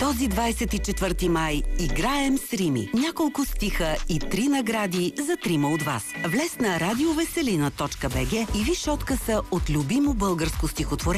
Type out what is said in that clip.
Този 24 май играем с рими. Няколко стиха и 3 награди за 3 от вас. Влез на радиовеселина.bg и виж откъса от любимо българско стихотворение